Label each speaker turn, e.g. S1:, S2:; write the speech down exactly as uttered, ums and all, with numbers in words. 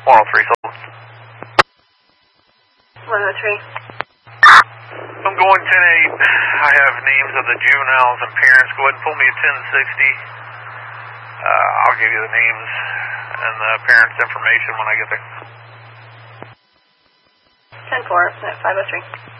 S1: one oh three, sold.
S2: one oh three.
S1: I'm going ten eight. I have names of the juveniles and parents. Go ahead and pull me a ten sixty. Uh, I'll give you the names and the parents' information when I get there.
S2: ten four, five oh three.